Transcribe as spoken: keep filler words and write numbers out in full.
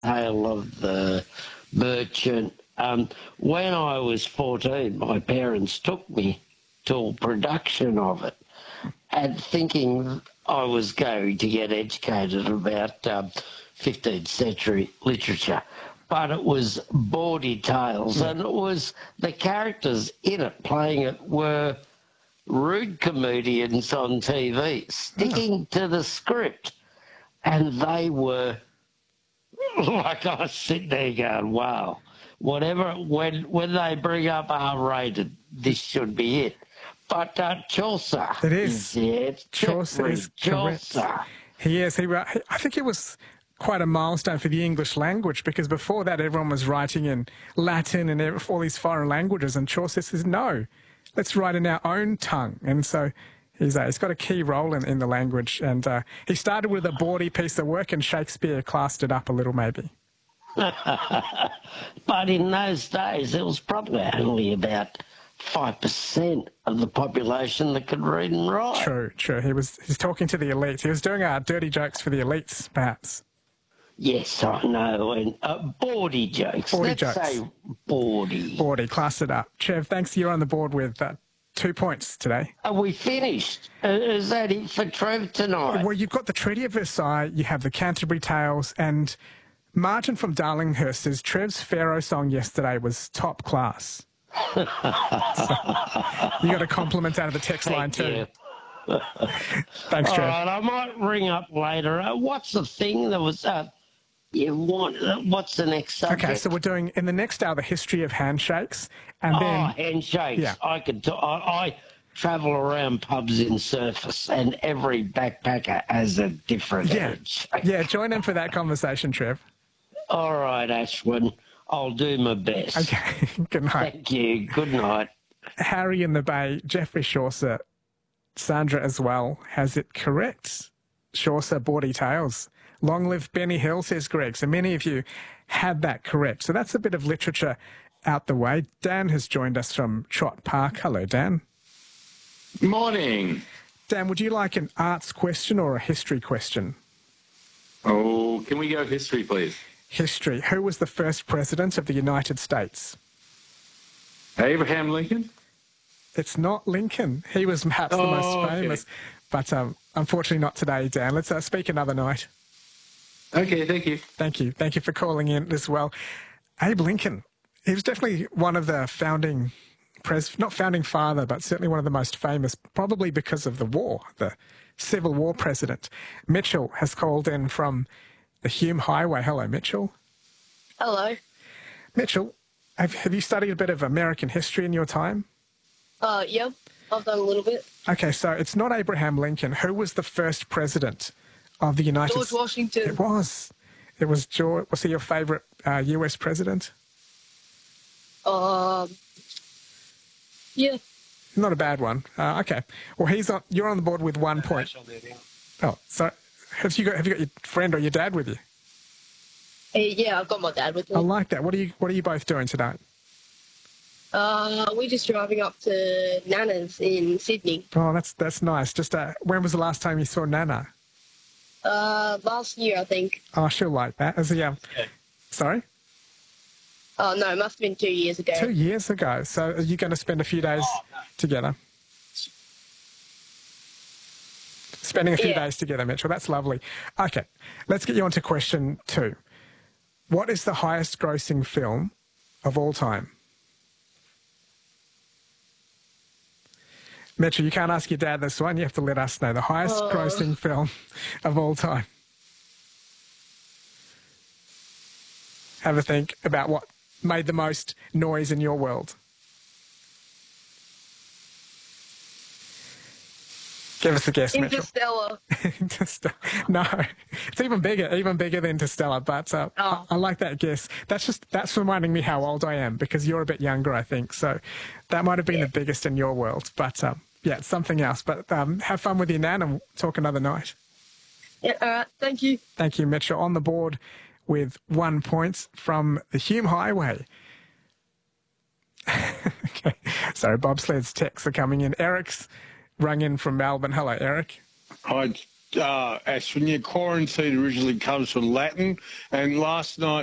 Tale of the Merchant. Um, when I was fourteen, my parents took me to a production of it, and thinking I was going to get educated about um, fifteenth century literature. But it was bawdy tales, yeah. And it was the characters in it playing it were rude comedians on T V, sticking oh. to the script, and they were like, I was sitting there going, wow, whatever, when when they bring up R-rated, this should be it. But uh, Chaucer. It is. is it. Chaucer is Chaucer. Correct. He is. He, I think it was quite a milestone for the English language, because before that everyone was writing in Latin and all these foreign languages, and Chaucer says, no, let's write in our own tongue. And so he's, uh, he's got a key role in, in the language. And uh, he started with a bawdy piece of work, and Shakespeare classed it up a little maybe. But in those days, it was probably only about five percent of the population that could read and write. True, true. He was he's talking to the elites. He was doing uh, dirty jokes for the elites, perhaps. Yes, I know. And uh, bawdy jokes. Bawdy Let's jokes. say bawdy. Bawdy, class it up. Trev, thanks. You're on the board with uh, two points today. Are we finished? Uh, is that it for Trev tonight? Well, you've got the Treaty of Versailles, you have the Canterbury Tales, and Martin from Darlinghurst says Trev's Pharaoh song yesterday was top class. So, you got a compliment out of the text Thank line too. You. Thanks, Trev. All right, I might ring up later. Uh, what's the thing that was... Uh, you want, uh, what's the next subject? Okay, so we're doing, in the next hour, the history of handshakes. And oh, then, handshakes. Yeah. I could. T- I, I travel around pubs in Surface, and every backpacker has a different yeah, handshake. Yeah, join in for that conversation, Trev. All right, Ashwin. I'll do my best. Okay, good night. Thank you. Good night. Harry in the Bay, Jeffrey Chaucer, Sandra as well, has it correct. Chaucer, bawdy tales. Long live Benny Hill, says Greg. So many of you had that correct. So that's a bit of literature out the way. Dan has joined us from Trott Park. Hello, Dan. Morning. Dan, would you like an arts question or a history question? Oh, can we go history, please? History. Who was the first president of the United States? Abraham Lincoln? It's not Lincoln. He was perhaps the oh, most famous. Okay. But um, unfortunately not today, Dan. Let's uh, speak another night. Okay, thank you. Thank you. Thank you for calling in as well. Abe Lincoln, he was definitely one of the founding, pres not founding father, but certainly one of the most famous, probably because of the war, the Civil War president. Mitchell has called in from the Hume Highway. Hello, Mitchell. Hello. Mitchell, have, have you studied a bit of American history in your time? Uh, yeah, I've done a little bit. Okay, so it's not Abraham Lincoln. Who was the first president of the United States? George Washington. It was. It was George. Was he your favourite uh, U S president? Um, yeah. Not a bad one. Uh, okay. Well, he's on. You're on the board with one point. Oh, so have you got have you got your friend or your dad with you? Uh, yeah, I've got my dad with me. I like that. What are you What are you both doing tonight? Uh, we're just driving up to Nana's in Sydney. Oh, that's that's nice. Just uh, when was the last time you saw Nana? Uh, last year, I think. Oh, she'll like that. As a yeah. Okay. Sorry. Oh no, it must have been two years ago. Two years ago. So are you going to spend a few days oh, no. together? Spending a few yeah. days together, Mitchell. That's lovely. Okay, let's get you on to question two. What is the highest grossing film of all time? Mitchell, you can't ask your dad this one. You have to let us know. The highest oh. grossing film of all time. Have a think about what made the most noise in your world. Give us a guess, Interstellar. Mitchell. Interstellar. No, it's even bigger, even bigger than Interstellar. But uh, oh. I, I like that guess. That's just that's reminding me how old I am, because you're a bit younger, I think. So that might have been yeah. the biggest in your world. But um, yeah, it's something else. But um, have fun with your nan, and we'll talk another night. Yeah. All right. Thank you. Thank you, Mitchell. On the board with one point from the Hume Highway. Okay. Sorry, bobsled's texts are coming in. Eric's rung in from Melbourne. Hello, Eric. Hi, uh, Ashwin, quarantine originally comes from Latin, and last night